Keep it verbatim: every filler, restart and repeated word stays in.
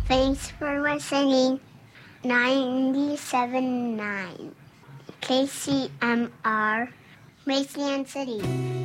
Thanks for listening. ninety-seven point nine K C M R, Mason City.